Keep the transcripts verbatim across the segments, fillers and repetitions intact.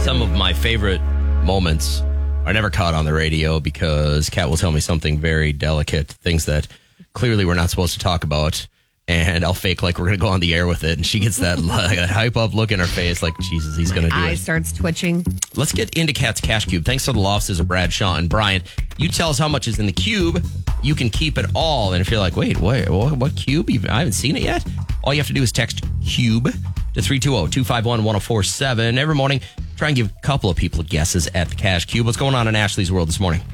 Some of my favorite moments are never caught on the radio because Kat will tell me something very delicate, things that clearly we're not supposed to talk about. And I'll fake like we're going to go on the air with it. And she gets that, that hype up look in her face like, Jesus, he's going to do eye it. starts twitching. Let's get into Kat's Cash Cube. Thanks to the law offices of Bradshaw and Brian. You tell us how much is in the cube. You can keep it all. And if you're like, wait, wait, what, what cube? I haven't seen it yet. All you have to do is text CUBE to three two zero, two five one, one zero four seven. Every morning, try and give a couple of people guesses at the Cash Cube. What's going on in Ashley's world this morning?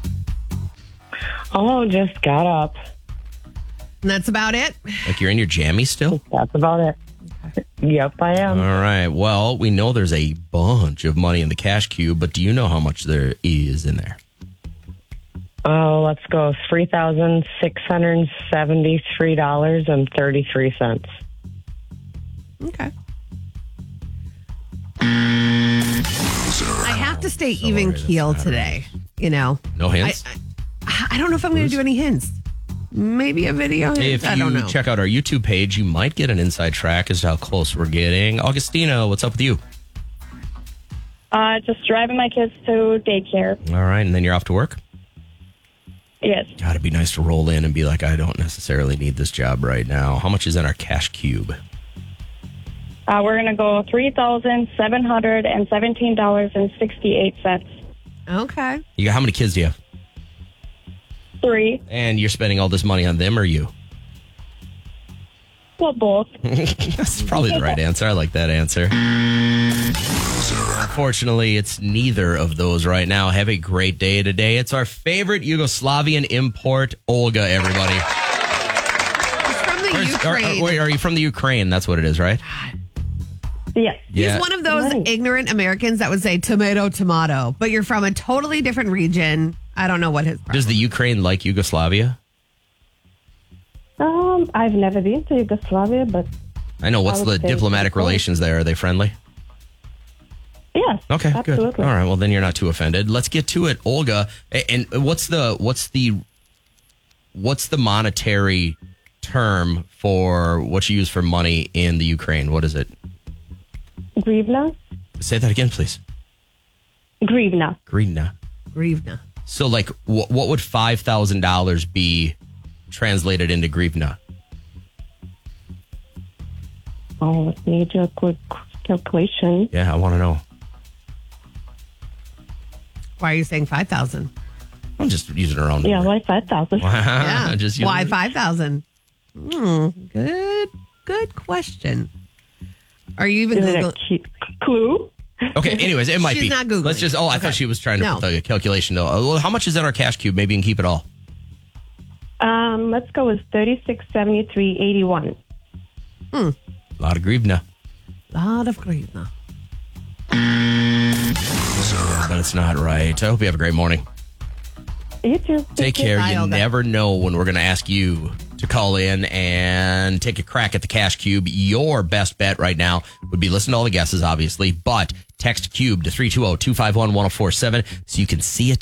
Oh, just got up. And that's about it. Like you're in your jammies still? That's about it. Yep, I am. All right. Well, we know there's a bunch of money in the Cash Cube, but do you know how much there is in there? Oh, let's go. three thousand six hundred seventy-three dollars and thirty-three cents. Okay. I have to stay even keel today, you know. No hints? I, I, I don't know if I'm going to do any hints. Maybe a video hint. If I don't you know. check out our YouTube page, you might get an inside track as to how close we're getting. Augustina, what's up with you? Uh, just driving my kids to daycare. All right, and then you're off to work? Yes. God, it'd be nice to roll in and be like, I don't necessarily need this job right now. How much is in our Cash Cube? Uh, we're going to go three thousand seven hundred seventeen dollars and sixty-eight cents. Okay. You got how many kids do you have? Three. And you're spending all this money on them or you? Well, both. That's probably the right answer. I like that answer. Unfortunately, it's neither of those right now. Have a great day today. It's our favorite Yugoslavian import, Olga, everybody. He's from the Where's- are, Ukraine. are- wait, are you from the Ukraine? That's what it is, right? Yes. Yeah. He's one of those Right. ignorant Americans that would say tomato, tomato, but you're from a totally different region. I don't know what his problem Does the Ukraine like Yugoslavia? Um, I've never been to Yugoslavia, but I know. What's I the would say diplomatic it's cool. relations there? Are they friendly? yes. Okay, absolutely. good. All right, well then you're not too offended. Let's get to it, Olga. A- And what's the what's the what's the monetary term for what you use for money in the Ukraine? What is it? Grivna? Say that again, please. Grivna. Grivna. Grivna. So, like, wh- what would five thousand dollars be translated into grivna? Oh, let me do a quick calculation. Yeah, I want to know. Why are you saying five thousand? I'm just using her own. Yeah, number. like five thousand. Yeah. just using Why it. five thousand? Hmm. Good. Good question. Are you even Is it a Google? key- clue? Okay, anyways, it might She's be. not Googling. Let's just, oh, I Okay. thought she was trying to No. put the calculation, though. Uh, Well, how much is in our Cash Cube? Maybe you can keep it all. Um, let's go with thirty-six seventy-three eighty-one. A lot of grivna. Lot of grivna. But it's not right. I hope you have a great morning. You too. Take care. Bye, You Olga. never know when we're going to ask you to call in and take a crack at the Cash Cube. Your best bet right now would be listen to all the guesses, obviously, but text CUBE to three two zero, two five one, one zero four seven so you can see it